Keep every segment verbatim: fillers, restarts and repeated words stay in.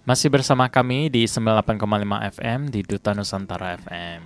Masih bersama kami di sembilan puluh delapan koma lima F M di Duta Nusantara F M.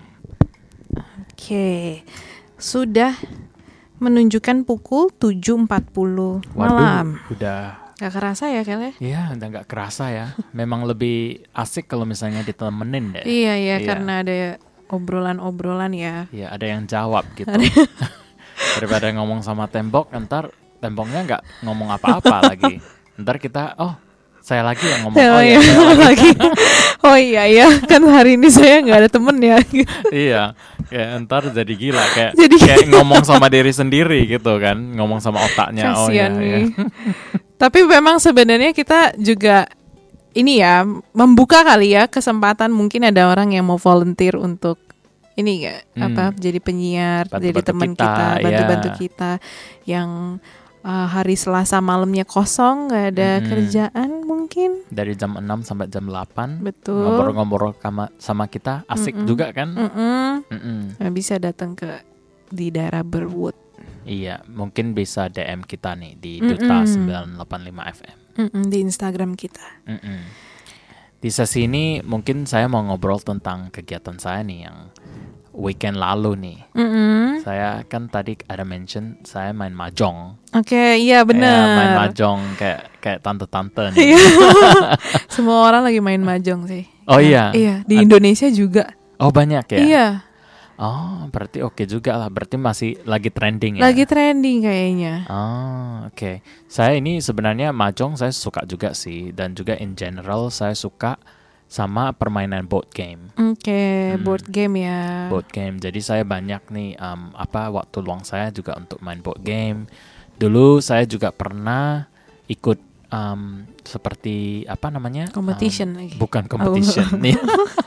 Oke, sudah menunjukkan pukul tujuh empat puluh malam. Waduh, udah Gak kerasa ya Kele? Iya, udah gak kerasa ya. Memang lebih asik kalau misalnya ditemenin deh. Iya, iya, karena ada obrolan-obrolan ya. Iya, ada yang jawab gitu. Daripada ngomong sama tembok, ntar temboknya gak ngomong apa-apa lagi. Ntar kita, oh saya lagi yang ngomong. Oh, oh iya, ya, lagi. Oh iya ya, kan hari ini saya gak ada temen ya. Iya, kayak ntar jadi gila. Kayak, Jadi kayak ngomong sama diri sendiri gitu kan. Ngomong sama otaknya. Kasian oh iya, nih. iya. Tapi memang sebenarnya kita juga ini ya membuka kali ya kesempatan, mungkin ada orang yang mau volunteer untuk ini ya Hmm. apa jadi penyiar, Bantu-bantu jadi teman kita, kita, bantu-bantu ya. kita yang uh, hari Selasa malamnya kosong, nggak ada Mm-mm. kerjaan mungkin. Dari jam enam sampai jam delapan. Betul. Ngobrol-ngobrol sama, sama kita. Asik Mm-mm. juga kan. Mm-mm. Mm-mm. Nah, bisa datang ke di daerah Berwood. Iya, mungkin bisa D M kita nih di Mm-mm. Duta sembilan delapan lima F M. Mm-mm, di Instagram kita. Mm-mm. Di sesi ini mungkin saya mau ngobrol tentang kegiatan saya nih yang weekend lalu nih. Mm-mm. Saya kan tadi ada mention saya main mahjong. Oke, iya Ya, main benar. mahjong kayak kayak tante-tante nih. Iya. Semua orang lagi main mahjong sih. Oh Ya, iya? Iya, di Ad- Indonesia juga. Oh banyak ya? Iya, Oh berarti oke juga lah. Berarti masih lagi trending ya? lagi trending kayaknya. Oh oke. Saya ini sebenarnya mahjong saya suka juga sih. Dan juga in general saya suka sama permainan board game. Oke, Hmm. board game ya. Board game. Jadi saya banyak nih um, apa waktu luang saya juga untuk main board game. Dulu saya juga pernah ikut um, seperti apa namanya? Competition Um, lagi. bukan competition nih.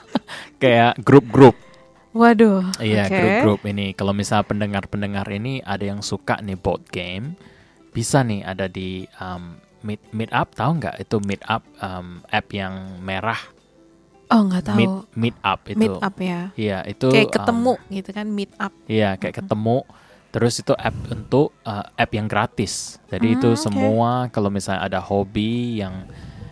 Kayak grup-grup. Waduh. Iya, oke. grup-grup ini. Kalau misalnya pendengar-pendengar ini ada yang suka nih board game, bisa nih ada di um, Meet Meetup, tahu nggak? Itu Meetup um, app yang merah. Oh, nggak tahu. Meet Meetup itu. Meet up ya. Iya, itu Kayak um, ketemu gitu kan, meet up. Iya, kayak ketemu. Terus itu app untuk uh, app yang gratis. Jadi Hmm, itu oke. semua kalau misalnya ada hobi yang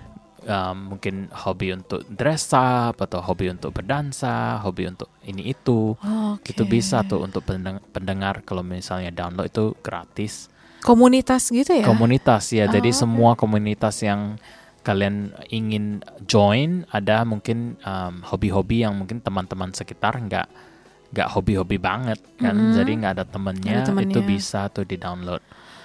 um, mungkin hobi untuk dress up atau hobi untuk berdansa, hobi untuk ini itu, Oke. itu bisa tuh untuk pendeng- pendengar kalau misalnya download itu gratis. Komunitas gitu ya? Komunitas ya, Oh, jadi oke. semua komunitas yang kalian ingin join ada mungkin um, hobi-hobi yang mungkin teman-teman sekitar nggak nggak hobi-hobi banget kan, Mm-mm. jadi nggak ada temennya, Nggak ada temennya. itu bisa tuh di download.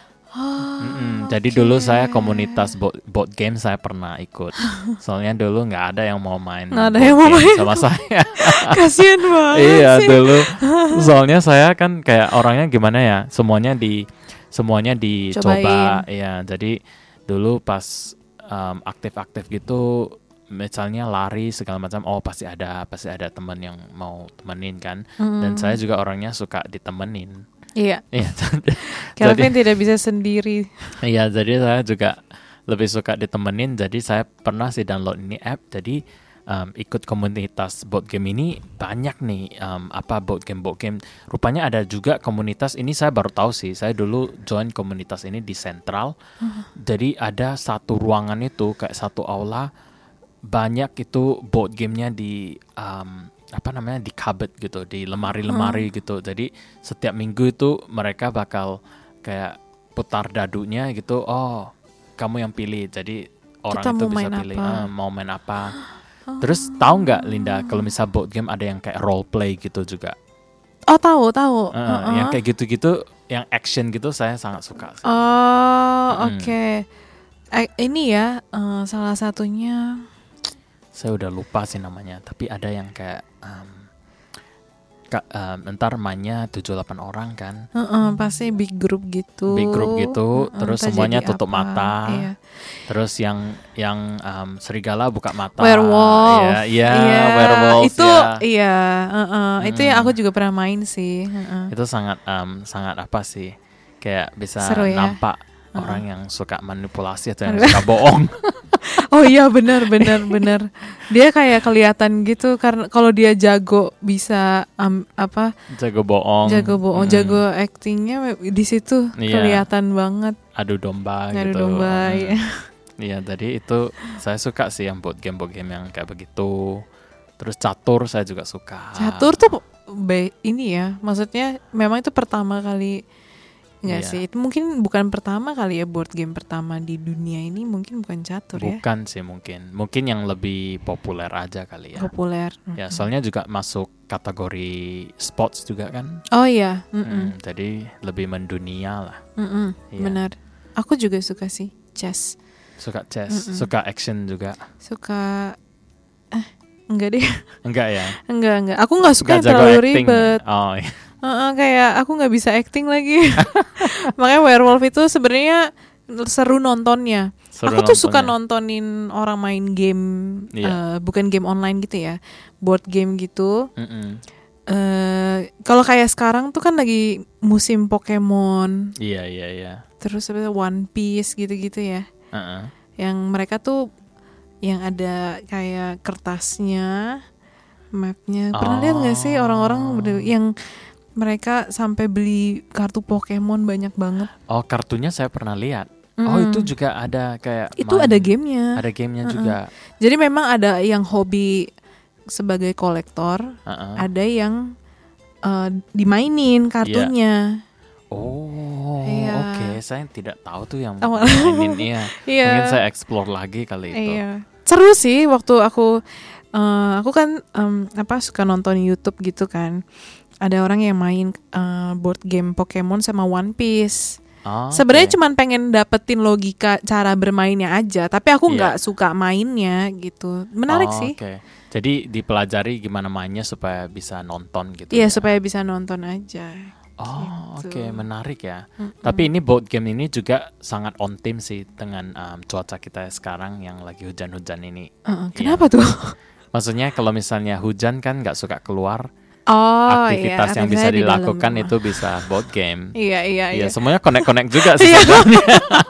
Oh, Mm-mm. Jadi oke. dulu saya komunitas board, board game saya pernah ikut. Soalnya dulu nggak ada yang mau main Nggak ada board yang mau game main. sama saya. Kasian banget Iya sih. dulu. Soalnya saya kan kayak orangnya gimana ya? Semuanya di semuanya dicoba. Ya jadi dulu pas um, aktif-aktif gitu, misalnya lari segala macam, oh pasti ada pasti ada teman yang mau temenin kan. Dan Hmm. saya juga orangnya suka ditemenin. Iya, Iya. Kelvin tidak bisa sendiri. Iya, jadi saya juga lebih suka ditemenin. Jadi saya pernah sih download ini app. Jadi um, ikut komunitas board game ini banyak nih um, apa board game board game. Rupanya ada juga komunitas ini saya baru tahu sih. Saya dulu join komunitas ini di Central. Jadi ada satu ruangan itu kayak satu aula, banyak itu board gamenya di um, apa namanya di cupboard gitu, di lemari-lemari gitu. Jadi setiap minggu itu mereka bakal kayak putar dadunya gitu. Oh, kamu yang pilih. Jadi orang Kita itu mau bisa main pilih apa? ah, mau main apa. Terus tahu nggak Linda, kalau misal board game ada yang kayak role play gitu juga. Oh, tahu, tahu. Uh, Uh-uh. Yang kayak gitu-gitu, yang action gitu saya sangat suka. sih. Oh, Mm. oke. Eh, ini ya eh, salah satunya. Saya udah lupa sih namanya, tapi ada yang kayak um, ka- um, ntar mainnya tujuh delapan orang kan. Heeh, pasti big group gitu. Big group gitu, Heeh, terus entah semuanya jadi tutup apa. mata. Iya. Terus yang yang um, serigala buka mata. Werewolf. Iya, iya, Iya, werewolf. Itu ya. iya, heeh, itu Mm. yang aku juga pernah main sih. Heeh. Itu sangat um, sangat apa sih? Kayak bisa Seru ya. nampak Uh-uh. orang yang suka manipulasi atau yang suka bohong. Oh iya, benar benar benar. Dia kayak kelihatan gitu karena kalau dia jago bisa um, apa? Jago bohong. Jago bohong, Mm. jago actingnya di situ Iya. kelihatan banget. Adu domba Ngadu gitu. domba. Mm. Ya. Iya, jadi itu saya suka sih yang board game board game yang kayak begitu. Terus catur saya juga suka. Catur tuh be- ini ya, maksudnya memang itu pertama kali enggak Iya. sih? Itu mungkin bukan pertama kali ya, board game pertama di dunia ini mungkin bukan catur ya. Bukan sih mungkin. Mungkin yang lebih populer aja kali ya. Populer. Ya, soalnya juga masuk kategori sports juga kan. Oh iya, mm-mm. Hmm, jadi lebih mendunia lah. Mm-mm, Iya. benar. Aku juga suka sih chess. Suka chess, Mm-mm. suka action juga. Suka eh enggak deh. Enggak ya? enggak, enggak. Aku enggak suka Enggak yang jago terlalu acting. ribet. Oh, iya. Heeh, kayak aku nggak bisa acting lagi. Makanya Werewolf itu sebenarnya seru nontonnya. Seru aku tuh suka nontonnya. nontonin orang main game, Iya. eh, bukan game online gitu ya, board game gitu. Mm-mm. Eh, kalau kayak sekarang tuh kan lagi musim Pokemon, Iya, iya, iya. terus apa One Piece gitu-gitu ya. Uh-uh. Yang mereka tuh yang ada kayak kertasnya, mapnya. Pernah lihat nggak sih orang-orang bener- yang mereka sampai beli kartu Pokemon banyak banget. Oh, kartunya saya pernah lihat. Oh, Mm. itu juga ada kayak Itu main- ada gamenya. Ada gamenya Mm-mm. juga. Jadi memang ada yang hobi sebagai kolektor, Uh-uh. ada yang uh, dimainin kartunya. Oh, Iya. oke. Saya tidak tahu tuh yang Oh. mainin iya. Iya. Mungkin saya explore lagi kali itu. Iya. Seru sih waktu aku uh, aku kan um, apa suka nonton YouTube gitu kan. Ada orang yang main uh, board game Pokemon sama One Piece. Oh, Sebenarnya oke. cuman pengen dapetin logika cara bermainnya aja, tapi aku Iya. nggak suka mainnya gitu. Menarik Oh, sih. Oke. Jadi dipelajari gimana mainnya supaya bisa nonton gitu. Iya, ya? supaya bisa nonton aja. Oh, gitu. oke, menarik ya. Mm-mm. Tapi ini board game ini juga sangat on theme sih dengan um, cuaca kita sekarang yang lagi hujan-hujan ini. Uh-uh, kenapa tuh? Maksudnya kalau misalnya hujan kan nggak suka keluar, Oh aktivitas iya, yang bisa aktivitasnya di dalam dilakukan rumah. itu bisa board game. Iya iya Iya, iya. semuanya connect-connect juga sih Iya. sebenarnya.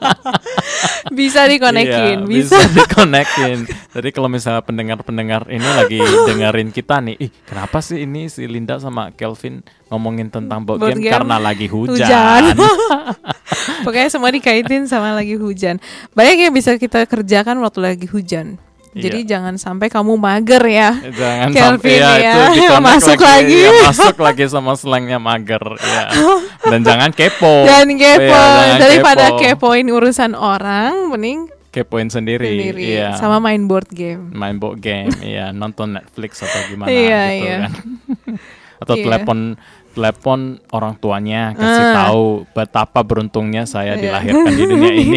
Bisa dikonekin, Iya, bisa. bisa dikonekin. Jadi kalau misalnya pendengar-pendengar ini lagi dengerin kita nih, ih kenapa sih ini si Linda sama Kelvin ngomongin tentang board, Board game, game, karena lagi hujan. Hujan. Pokoknya semua dikaitin sama lagi hujan. Banyak yang bisa kita kerjakan waktu lagi hujan. Jadi Iya. jangan sampai kamu mager ya. Jangan Kelvin sampai ya, ya, itu di-connect masuk lagi. ya, masuk lagi sama slangnya mager ya. Dan jangan kepo. Jangan kepo. Iya, jangan Daripada kepo. kepoin urusan orang, mending Kepoin sendiri, sendiri. iya. Sama main board game. Main board game, iya, nonton Netflix atau gimana Iya, gitu iya. kan. Atau Iya. telepon telepon orang tuanya kasih Ah. tahu betapa beruntungnya saya Iya. dilahirkan di dunia ini.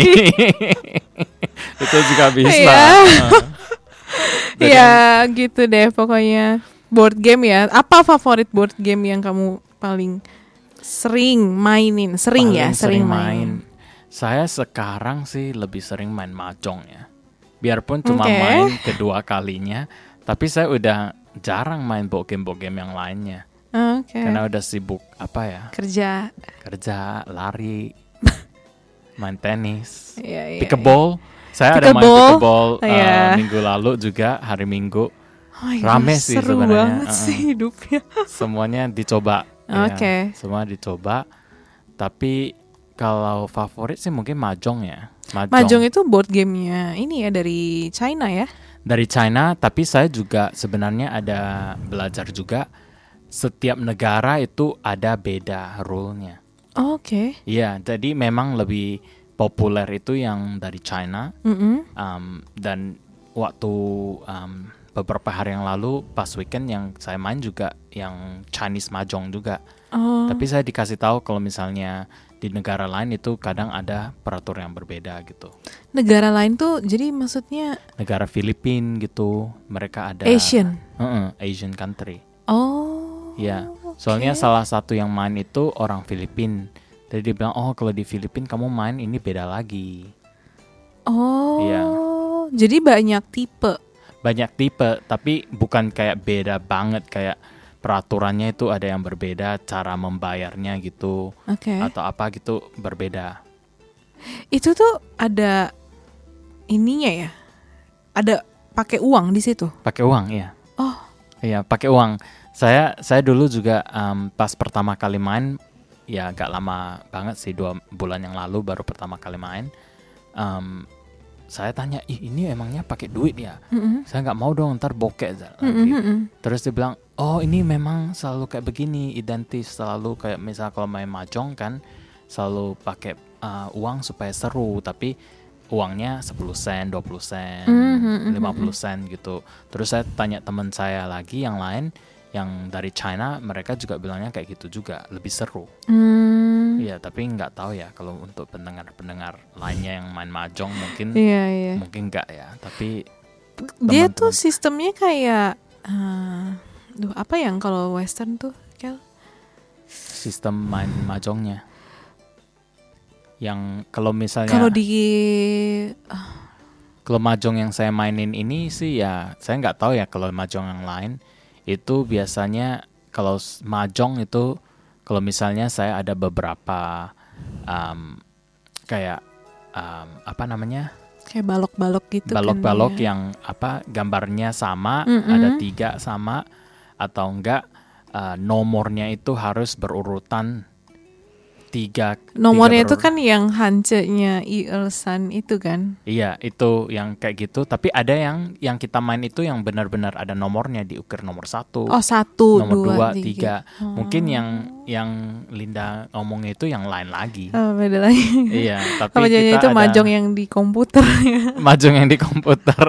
Itu juga bisa. Iya. Heeh. Jadi- Iya, gitu deh pokoknya. Board game ya. Apa favorit board game yang kamu paling sering mainin? Sering ya, Paling sering main. Saya sekarang sih lebih sering main mahjong ya. Biarpun cuma Oke. main kedua kalinya, tapi saya udah jarang main board game board game yang lainnya. Oke. Karena udah sibuk apa ya? Kerja. Kerja, lari, main tenis, Iya, iya. pickleball. Saya ada main Pickleball. pickleball uh, Iya. minggu lalu juga, hari Minggu. Oh my Rame gosh, sih seru sebenarnya. banget Uh-uh. sih hidupnya. Semuanya dicoba. ya. Oke. Semua dicoba. Tapi kalau favorit sih mungkin mahjong ya. Mahjong. Mahjong itu board gamenya ini ya dari China ya. Dari China, tapi saya juga sebenarnya ada belajar juga. Setiap negara itu ada beda rule-nya. Oke. Iya, jadi memang lebih populer itu yang dari China. Mm-mm. Um, dan waktu um, beberapa hari yang lalu pas weekend yang saya main juga yang Chinese mahjong juga. Oh. Tapi saya dikasih tahu kalau misalnya di negara lain itu kadang ada peraturan yang berbeda gitu. Negara lain tuh jadi maksudnya Negara Filipina gitu, mereka ada Asian. Uh-uh, Asian country. Oh. Ya, soalnya salah satu yang main itu orang Filipina. Jadi dia bilang, oh kalau di Filipina kamu main ini beda lagi. Oh. Iya. Jadi banyak tipe. Banyak tipe, tapi bukan kayak beda banget kayak peraturannya itu ada yang berbeda, cara membayarnya gitu Oke. atau apa gitu berbeda. Itu tuh ada ininya ya. Ada pakai uang di situ. Pakai uang, iya. Oh. Iya, pakai uang. Saya saya dulu juga um, pas pertama kali main, ya agak lama banget sih, dua bulan yang lalu baru pertama kali main. Um, saya tanya, ih ini emangnya pakai duit ya? Mm-mm. Saya nggak mau dong ntar bokeh lagi. Mm-mm. Terus dia bilang, oh ini memang selalu kayak begini, identis selalu kayak misal kalau main mahjong kan selalu pakai uh, uang supaya seru, tapi uangnya sepuluh sen, dua puluh sen, Mm-hmm. lima puluh sen gitu. Terus saya tanya teman saya lagi yang lain yang dari China, mereka juga bilangnya kayak gitu juga, lebih seru. Mm. Iya, tapi nggak tahu ya kalau untuk pendengar-pendengar lainnya yang main mahjong mungkin Iya, iya. mungkin nggak ya. Tapi Dia teman-teman- tuh sistemnya kayak uh, duh apa yang kalau western tuh, Kel? sistem main mahjongnya yang kalau misalnya Kalau di kalau mahjong yang saya mainin ini sih ya saya nggak tahu ya kalau mahjong yang lain itu biasanya kalau s- mahjong itu kalau misalnya saya ada beberapa um, kayak um, apa namanya kayak balok-balok gitu balok-balok kan, ya. yang apa gambarnya sama, Mm-mm. ada tiga sama atau enggak uh, nomornya itu harus berurutan tiga. Nomornya tiga itu kan yang hancenya Ilsan itu kan. Iya, itu yang kayak gitu. Tapi ada yang yang kita main itu yang benar-benar ada nomornya, diukir nomor satu, Oh satu, nomor dua, dua, tiga. tiga. Oh. Mungkin yang yang Linda ngomong itu yang lain lagi. Oh, beda lagi. Iya, tapi Apa jadinya kita itu ada mahjong yang di komputer? mahjong yang di komputer.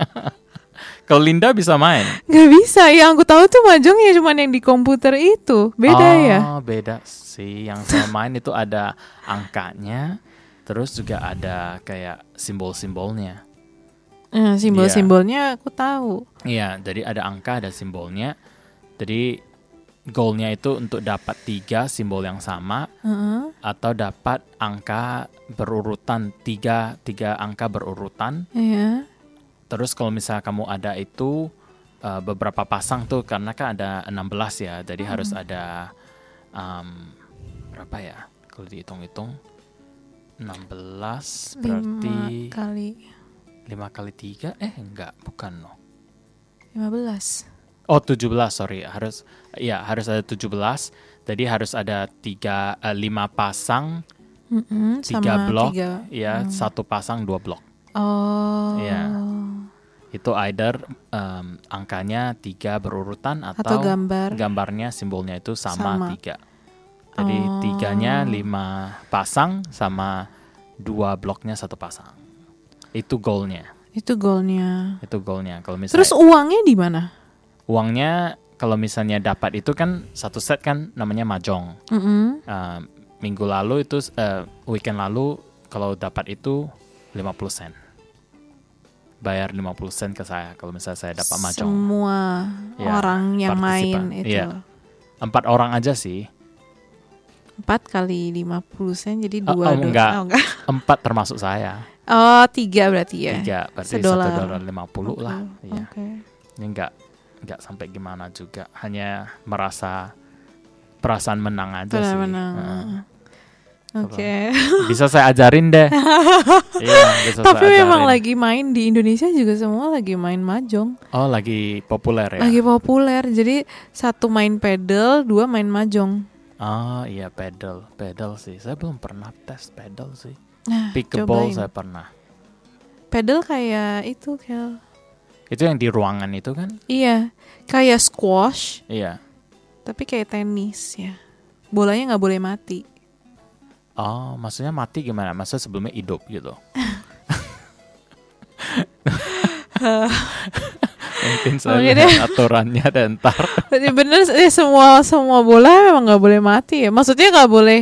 Kalau Linda bisa main. Gak bisa, yang aku tahu tuh mahjong ya cuma yang di komputer itu. Beda oh, ya? beda sih. Yang saya main itu ada angkanya, terus juga ada kayak simbol-simbolnya. Eh, simbol-simbolnya aku tahu. Iya, jadi ada angka, ada simbolnya. Jadi goalnya itu untuk dapat tiga simbol yang sama, Heeh. atau dapat angka berurutan tiga tiga angka berurutan. Iya. Terus kalau misalnya kamu ada itu uh, beberapa pasang tuh, karena kan ada enam belas ya, jadi harus ada um, berapa ya? Kalau dihitung-hitung enam belas berarti Lima kali lima kali tiga eh enggak, bukan no. lima belas. Oh, tujuh belas, sorry. Harus ya, harus ada tujuh belas. Jadi harus ada tiga uh, lima pasang, Mm-mm, tiga sama blok, tiga. ya, Hmm. satu pasang dua blok. Oh. Iya. Itu either um, angkanya tiga berurutan atau, Atau gambar. gambarnya simbolnya itu sama, Sama. tiga. Jadi Oh. tiganya lima pasang sama dua bloknya satu pasang. Itu goalnya. Itu goalnya. Itu goalnya. Kalau misalnya Terus uangnya di mana? uangnya kalau misalnya dapat itu kan satu set kan namanya mahjong. Mm-mm. Uh, minggu lalu itu uh, weekend lalu kalau dapat itu lima puluh sen. Bayar lima puluh sen ke saya kalau misalnya saya dapat mahjong. Semua Ya, orang yang partisipan. main itu. Iya. Empat orang aja sih. Empat kali lima puluh sen jadi Oh, dua. oh, do- enggak. Oh, enggak. Empat termasuk saya. Oh, tiga berarti ya. Tiga berarti Sedolar. satu dolar lima puluh lah. Oke, Iya. oke. Ini enggak enggak sampai gimana juga. Hanya merasa perasaan menang aja sih. Benar-benar. Heeh. Oke. Bisa saya ajarin deh. Iya, bisa Tapi saya memang ajarin. lagi main di Indonesia juga semua lagi main mahjong. Oh, lagi populer ya. Lagi populer. Jadi satu main pedal, dua main mahjong. Oh iya, pedal, pedal sih. Saya belum pernah tes pedal sih. Nah, Pickleball cobain. saya pernah. Pedal kayak itu, Kel. Itu yang di ruangan itu kan? Iya, kayak squash, Iya. tapi kayak tenis ya. Bolanya nggak boleh mati. Oh, maksudnya mati gimana? Maksudnya sebelumnya hidup gitu? Mungkin saya Oke lihat deh. aturannya dan ntar. Jadi bener, eh, semua semua bola memang nggak boleh mati ya. Maksudnya nggak boleh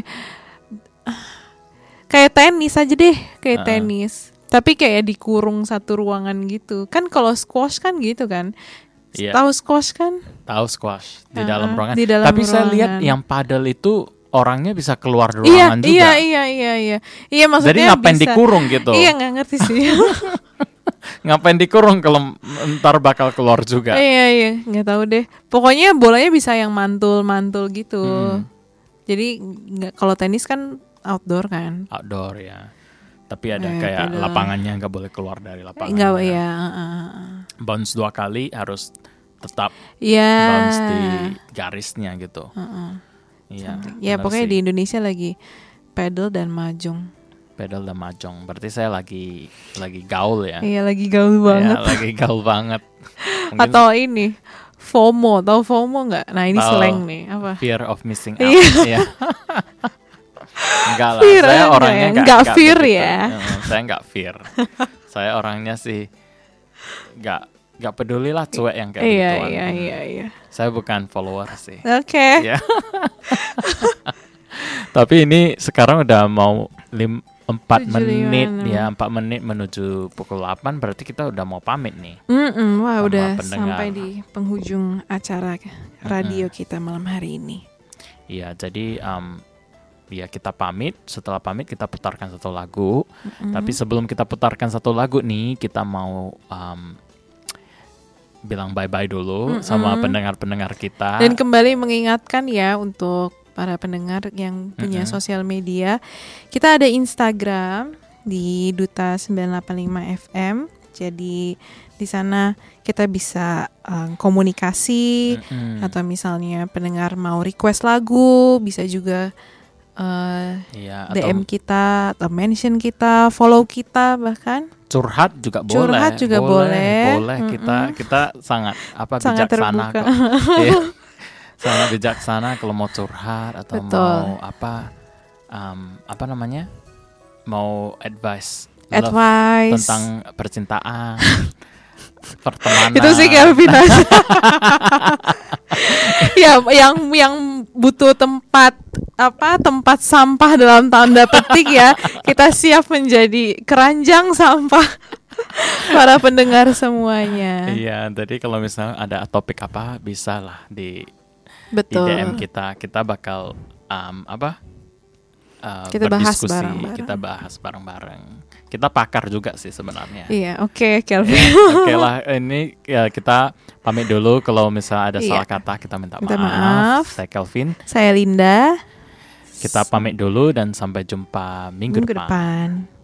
kayak tenis aja deh, kayak Uh-uh. tenis. Tapi kayak dikurung satu ruangan gitu. Kan kalau squash kan gitu kan. Iya. Tahu squash kan? Tahu squash di Uh-uh, dalam ruangan. di dalam Tapi saya lihat ruangan. yang padel itu orangnya bisa keluar dari Iya, ruangan juga. iya, iya, iya, iya. Iya maksudnya Jadi ngapain bisa. dikurung gitu? Iya nggak ngerti sih. Ngapain dikurung kalau ntar bakal keluar juga? Iya iya nggak tahu deh. Pokoknya bolanya bisa yang mantul-mantul gitu. Hmm. Jadi nggak, kalau tenis kan outdoor kan. Outdoor ya. Tapi ada Eh, kayak beda. lapangannya nggak boleh keluar dari lapangan. Enggak ya. uh, uh, uh. Bounce dua kali harus tetap Iya. bounce di garisnya gitu. Uh, uh. Iya. Ya benar pokoknya sih. di Indonesia lagi pedal dan mahjong. Pedal dan mahjong. Berarti saya lagi lagi gaul ya. Iya, lagi gaul banget. Ya, lagi gaul banget. Mungkin Atau ini FOMO, tahu FOMO nggak? Nah ini tahu. slang nih apa? Fear of missing out. Iya. Ya. Enggak lah, Fear saya aja orangnya ya. enggak Nggak enggak fear begitu. ya. Eh, saya enggak fear. Saya orangnya sih enggak enggak peduli lah cuek yang kayak Iya gituan. iya iya iya. Saya bukan follower sih. Oke. Ya. Tapi ini sekarang udah mau lim, empat Tujuh, lima, menit enam. ya, empat menit menuju pukul delapan, berarti kita udah mau pamit nih. Mm-mm, wah Sama udah pendengar. sampai di penghujung acara radio kita malam hari ini. Iya, jadi um, ya kita pamit, setelah pamit kita putarkan satu lagu. Mm-mm. Tapi sebelum kita putarkan satu lagu nih, kita mau um, bilang bye-bye dulu Mm-mm. sama pendengar-pendengar kita. Dan kembali mengingatkan ya untuk para pendengar yang punya Mm-mm. sosial media, kita ada Instagram di Duta sembilan delapan lima F M. Jadi di sana kita bisa um, komunikasi Mm-mm. atau misalnya pendengar mau request lagu, bisa juga uh, Iya, D M atau kita atau mention kita, follow kita bahkan. curhat juga boleh. Curhat juga boleh. Boleh, kita Mm-mm. kita sangat apa Sangat bijaksana terbuka. kok. Iya. Sangat bijaksana kalau mau curhat atau Betul. mau apa um, apa namanya? Mau advice love Advice tentang percintaan, pertemanan. itu sih Kelvin aja. Ya, yang yang butuh tempat apa tempat sampah dalam tanda petik ya, kita siap menjadi keranjang sampah para pendengar semuanya. Iya, jadi kalau misalnya ada topik apa bisa lah di Betul. di D M kita, kita bakal um, apa? Uh, Kita bahas berdiskusi, bareng-bareng. kita bahas bareng-bareng. Kita pakar juga sih sebenarnya. Iya, oke Kelvin. Oke lah, ini ya, kita pamit dulu. Kalau misalnya ada Iya. salah kata, kita minta, Minta maaf. maaf. Saya Kelvin. Saya Linda. Kita pamit dulu dan sampai jumpa minggu, Minggu depan. depan.